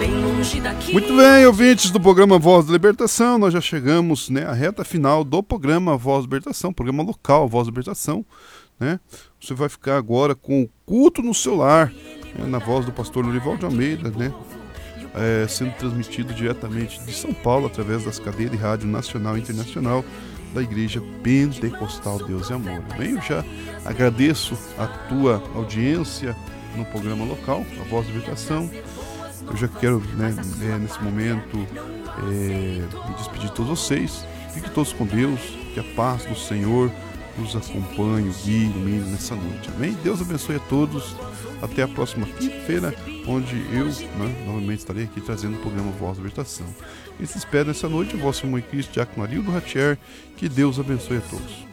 Muito bem, ouvintes do programa Voz da Libertação, nós já chegamos, né, à reta final do programa Voz da Libertação, programa local Voz da Libertação, né? Você vai ficar agora com o culto no seu lar, né, na voz do pastor Lorival de Almeida, né? Sendo transmitido diretamente de São Paulo através das cadeias de rádio nacional e internacional da Igreja Pentecostal Deus e Amor. Bem, eu já agradeço a tua audiência no programa local, a Voz da Libertação. Eu já quero, né, nesse momento, me despedir de todos vocês. Fiquem todos com Deus, que a paz do Senhor nos acompanhe, guie, ilumine nessa noite. Amém? Deus abençoe a todos. Até a próxima quinta-feira, onde eu, né, novamente estarei aqui trazendo o programa Voz da Libertação. E se espera nessa noite, o vosso irmão em Cristo, Diácono Arildo Ratier. Que Deus abençoe a todos.